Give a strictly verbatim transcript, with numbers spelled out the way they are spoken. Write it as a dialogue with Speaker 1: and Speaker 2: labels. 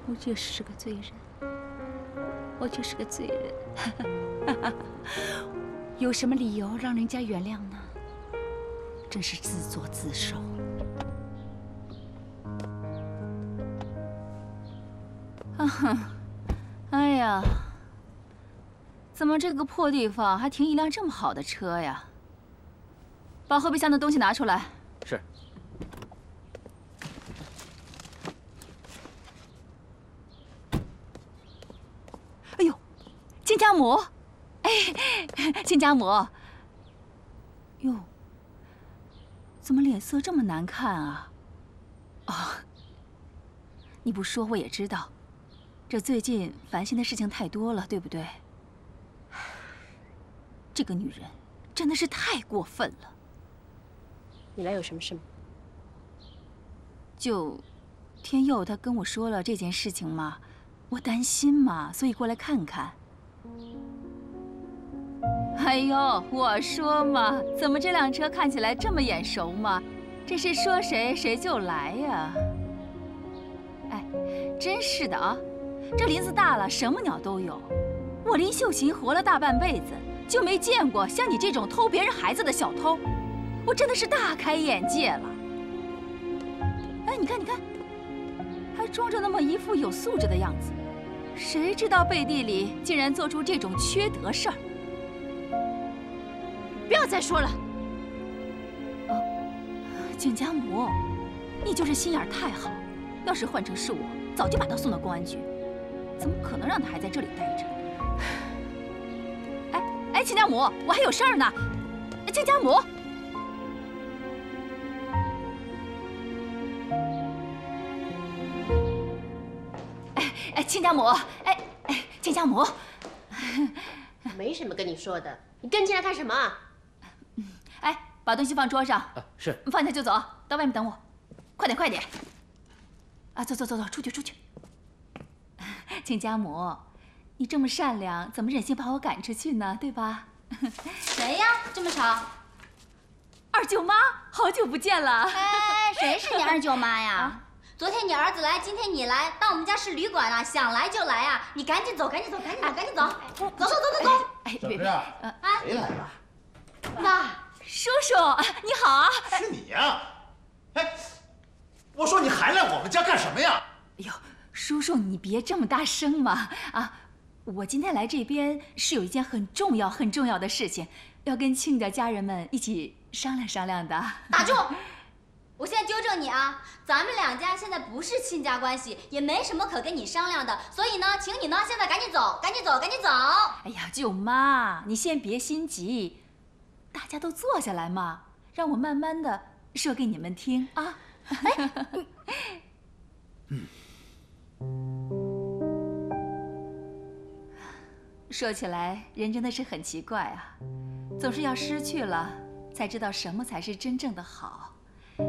Speaker 1: 我就是个罪人，我就是个罪人，有什么理由让人家原谅呢？真是自作自受。啊哼，哎呀，怎么这个破地方还停一辆这么好的车呀？把后备箱的东西拿出来。
Speaker 2: 是。
Speaker 1: 哎呦，亲家母，哎，亲家母，哟，怎么脸色这么难看啊？哦，你不说我也知道，这最近烦心的事情太多了，对不对？这个女人真的是太过分了。
Speaker 3: 你来有什么事吗？
Speaker 1: 就天佑他跟我说了这件事情嘛。 我担心嘛，所以过来看看。哎呦，我说嘛，怎么这辆车看起来这么眼熟嘛？这是说谁谁就来呀？哎，真是的啊，这林子大了，什么鸟都有。我林秀琴活了大半辈子，就没见过像你这种偷别人孩子的小偷，我真的是大开眼界了。哎，你看，你看。 还装着那么一副有素质的样子，谁知道背地里竟然做出这种缺德事儿！不要再说了。哦，景家母，你就是心眼太好，要是换成是我，早就把他送到公安局，怎么可能让他还在这里待着？哎哎，亲家母，我还有事儿呢。亲家母。 哎，亲家母，哎哎，亲家母，
Speaker 3: 没什么跟你说的，你跟进来干什么啊？
Speaker 1: 哎，把东西放桌上。
Speaker 2: 啊，是。
Speaker 1: 放下就走，到外面等我，快点快点。啊，走走走走，出去出去。亲家母，你这么善良，怎么忍心把我赶出去呢？对吧？
Speaker 4: 谁呀？这么吵？
Speaker 1: 二舅妈，好久不见了。
Speaker 4: 哎，谁是你二舅妈呀？啊 昨天你儿子来，今天你来，当我们家是旅馆啊，想来就来啊！你赶紧走，赶紧走，赶紧走，赶紧走，走走走走走。
Speaker 1: 哎，
Speaker 5: 小志啊，谁来了？
Speaker 4: 妈，
Speaker 1: 叔叔你好啊！
Speaker 5: 是你呀！哎，我说你还来我们家干什么呀？
Speaker 1: 哎呦，叔叔你别这么大声嘛！啊，我今天来这边是有一件很重要、很重要的事情，要跟亲家家人们一起商量商量的。
Speaker 4: 打住！ 我现在纠正你啊，咱们两家现在不是亲家关系，也没什么可跟你商量的，所以呢，请你呢现在赶紧走，赶紧走，赶紧走。
Speaker 1: 哎呀，舅妈，你先别心急，大家都坐下来嘛，让我慢慢的说给你们听啊。哎，嗯。说起来，人真的是很奇怪啊，总是要失去了，才知道什么才是真正的好。